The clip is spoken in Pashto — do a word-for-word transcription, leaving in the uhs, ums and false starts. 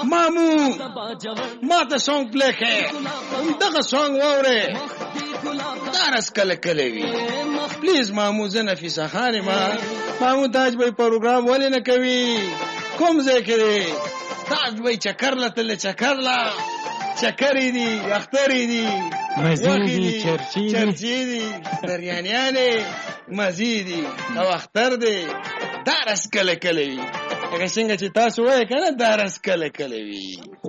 مامو ما ته سونګ پلی کړه دغه سونګ واورې دا رس کله کله وي پلیز مامو زه نفیسه خانې ما مامو تاج به پروګرام ولې نه کوي کوم ځای کې دی تاج به چکر لتل چکر لا چکرې دي اخترې دي مزې دي چرچې دي چرچې دي دریانیانې مزې دي او اختر دی دا رس کله کله وي هغه څنګه چې تاسو وایې که نه دا رس کله کله وي